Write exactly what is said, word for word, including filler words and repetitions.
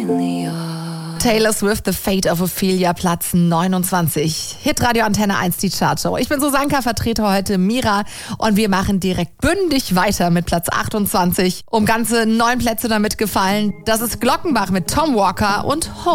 Taylor Swift, The Fate of Ophelia, Platz neunundzwanzig. Hitradio Antenne eins, die Chartshow. Ich bin Susanka, vertrete heute Mira und wir machen direkt bündig weiter mit Platz achtundzwanzig. Um ganze neun Plätze damit gefallen. Das ist Glockenbach mit Tom Walker und Home.